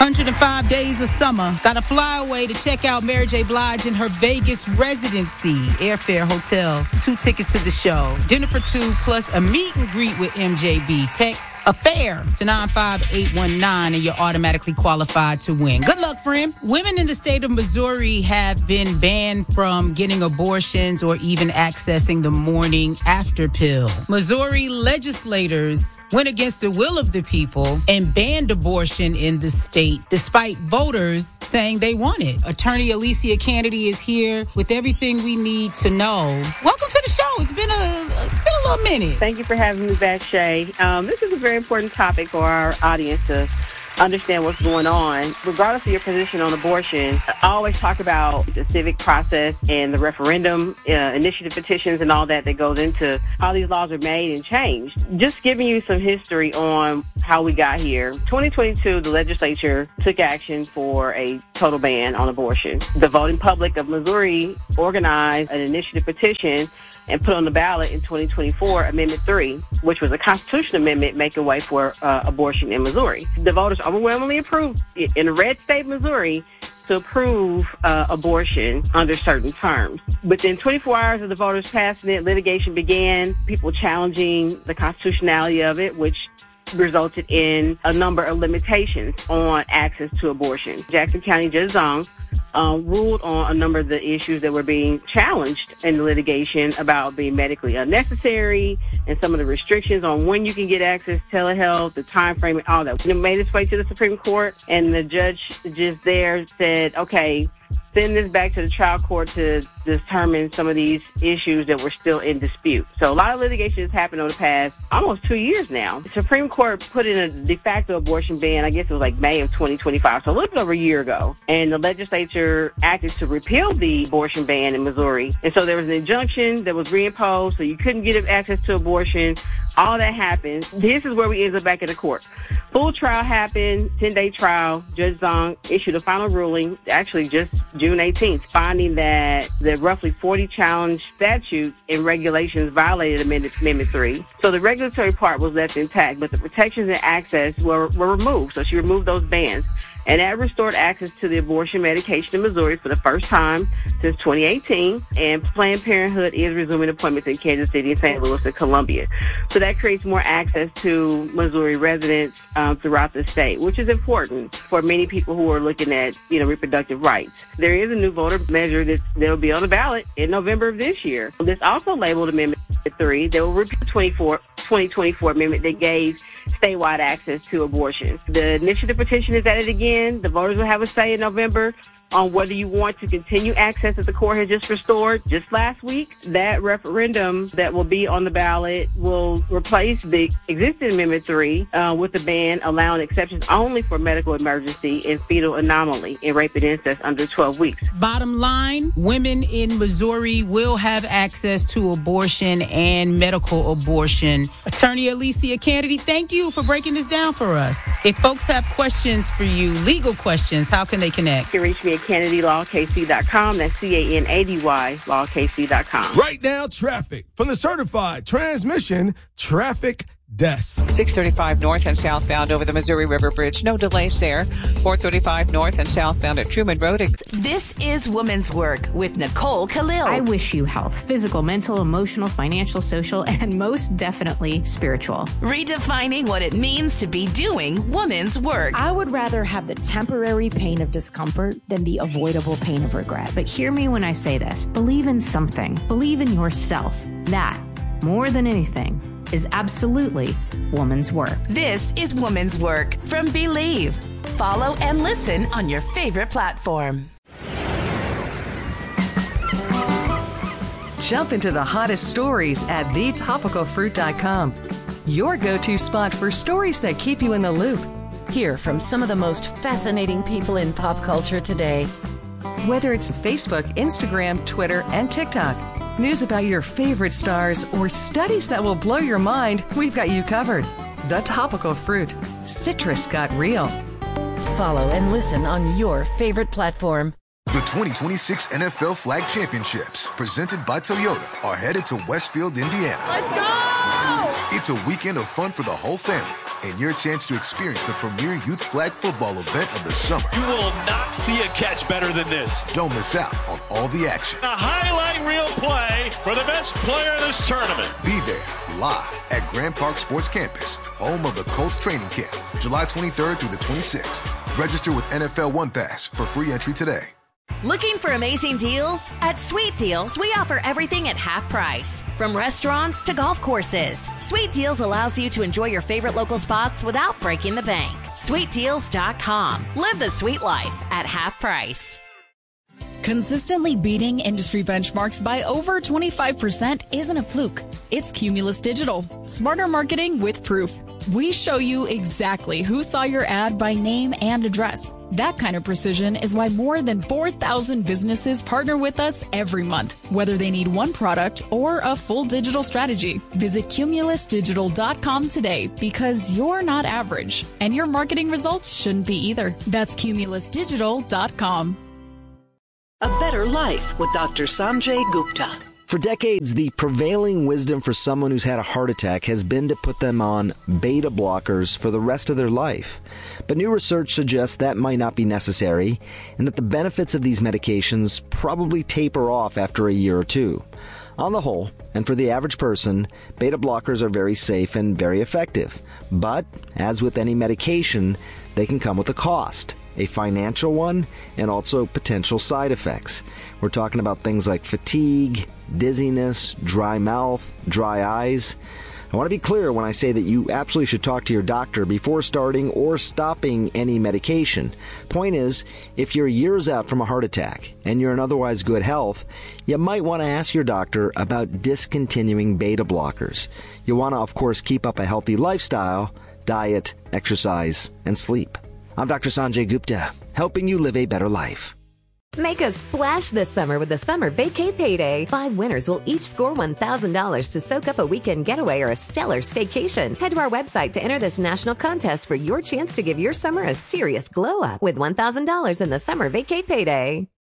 105 days of summer. Got to fly away to check out Mary J. Blige in her Vegas residency. Airfare, hotel, 2 tickets to the show. Dinner for 2 plus a meet and greet with MJB. Text AFFAIR to 95819 and you're automatically qualified to win. Good luck, friend. Women in the state of Missouri have been banned from getting abortions or even accessing the morning after pill. Missouri legislators went against the will of the people and banned abortion in the state, despite voters saying they want it. Attorney Alicia Kennedy is here with everything we need to know. Welcome to the show. It's been a little minute. Thank you for having me back, Shay. This is a very important topic for our audience to understand what's going on. Regardless of your position on abortion, I always talk about the civic process and the referendum, initiative petitions and all that goes into how these laws are made and changed. Just giving you some history on how we got here. 2022, the legislature took action for a total ban on abortion. The voting public of Missouri organized an initiative petition and put on the ballot in 2024 Amendment 3, which was a constitutional amendment making way for abortion in Missouri. The voters overwhelmingly approved in a red state, Missouri, to approve abortion under certain terms. Within 24 hours of the voters passing it, litigation began, people challenging the constitutionality of it, which resulted in a number of limitations on access to abortion. Jackson County Judge Zong ruled on a number of the issues that were being challenged in the litigation about being medically unnecessary and some of the restrictions on when you can get access, telehealth, the time frame, and all that. It made its way to the Supreme Court, and the judge just there said, okay, send this back to the trial court to determine some of these issues that were still in dispute. So a lot of litigation has happened over the past almost 2 years now. The Supreme Court put in a de facto abortion ban, I guess it was like May of 2025, so a little bit over a year ago. And the legislature acted to repeal the abortion ban in Missouri. And so there was an injunction that was reimposed, so you couldn't get access to abortion. All that happened. This is where we ended up back in the court. Full trial happened, 10-day trial. Judge Zong issued a final ruling, actually just June 18th, finding that the roughly 40 challenge statutes and regulations violated Amendment 3. So the regulatory part was left intact, but the protections and access were removed. So she removed those bans. And that restored access to the abortion medication in Missouri for the first time since 2018. And Planned Parenthood is resuming appointments in Kansas City and St. Louis and Columbia. So that creates more access to Missouri residents throughout the state, which is important for many people who are looking at, reproductive rights. There is a new voter measure that'll be on the ballot in November of this year. This also labeled Amendment 3 that will repeal 2024 amendment that gave statewide access to abortion. The initiative petition is at it again. The voters will have a say in November on whether you want to continue access that the court has just restored just last week. That referendum that will be on the ballot will replace the existing Amendment 3 with a ban allowing exceptions only for medical emergency and fetal anomaly in rape and incest under 12 weeks. Bottom line, women in Missouri will have access to abortion and medical abortion. Attorney Alicia Kennedy, thank you for breaking this down for us. If folks have questions for you, legal questions, how can they connect? You can reach me at KennedyLawKC.com. That's CANADY LawKC.com. Right now, traffic from the certified transmission traffic desk. 635 north and southbound over the Missouri River Bridge. No delays there. 435 north and southbound at Truman Road. This is Women's Work with Nicole Khalil. I wish you health, physical, mental, emotional, financial, social, and most definitely spiritual. Redefining what it means to be doing women's work. I would rather have the temporary pain of discomfort than the avoidable pain of regret. But hear me when I say this. Believe in something. Believe in yourself. That, more than anything, is absolutely woman's work. This is Woman's Work from Believe. Follow and listen on your favorite platform. Jump into the hottest stories at thetopicalfruit.com. Your go-to spot for stories that keep you in the loop. Hear from some of the most fascinating people in pop culture today. Whether it's Facebook, Instagram, Twitter, and TikTok. News about your favorite stars or studies that will blow your mind, we've got you covered. The Topical Fruit. Citrus got real. Follow and listen on your favorite platform. The 2026 NFL Flag Championships, presented by Toyota, are headed to Westfield, Indiana. Let's go! It's a weekend of fun for the whole family. and your chance to experience the premier youth flag football event of the summer. You will not see a catch better than this. Don't miss out on all the action. A highlight reel play for the best player in this tournament. Be there live at Grand Park Sports Campus, home of the Colts training camp, July 23rd through the 26th. Register with NFL One Pass for free entry today. Looking for amazing deals? At Sweet Deals, we offer everything at half price. From restaurants to golf courses, Sweet Deals allows you to enjoy your favorite local spots without breaking the bank. SweetDeals.com. Live the sweet life at half price. Consistently beating industry benchmarks by over 25% isn't a fluke. It's Cumulus Digital. Smarter marketing with proof. We show you exactly who saw your ad by name and address. That kind of precision is why more than 4,000 businesses partner with us every month, whether they need one product or a full digital strategy. Visit CumulusDigital.com today because you're not average, and your marketing results shouldn't be either. That's CumulusDigital.com. A Better Life with Dr. Sanjay Gupta. For decades, the prevailing wisdom for someone who's had a heart attack has been to put them on beta blockers for the rest of their life. But new research suggests that might not be necessary, and that the benefits of these medications probably taper off after a year or two. On the whole, and for the average person, beta blockers are very safe and very effective. But, as with any medication, they can come with a cost. A financial one, and also potential side effects. We're talking about things like fatigue, dizziness, dry mouth, dry eyes. I want to be clear when I say that you absolutely should talk to your doctor before starting or stopping any medication. Point is, if you're years out from a heart attack and you're in otherwise good health, you might want to ask your doctor about discontinuing beta blockers. You want to, of course, keep up a healthy lifestyle, diet, exercise, and sleep. I'm Dr. Sanjay Gupta, helping you live a better life. Make a splash this summer with the Summer Vacay Payday. 5 winners will each score $1,000 to soak up a weekend getaway or a stellar staycation. Head to our website to enter this national contest for your chance to give your summer a serious glow up with $1,000 in the Summer Vacay Payday.